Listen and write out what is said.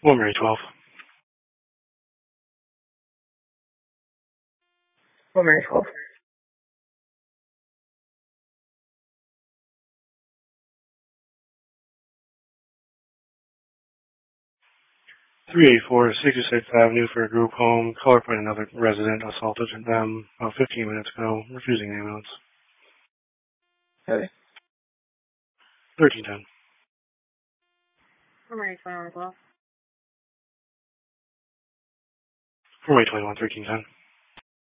1 Mary 12. 1 Mary 12. 384 66th Avenue for a group home. Caller by another resident assaulted them about 15 minutes ago, refusing ambulance. Okay. 1310. 1 Mary 21 as well. 4 May 21, 1310.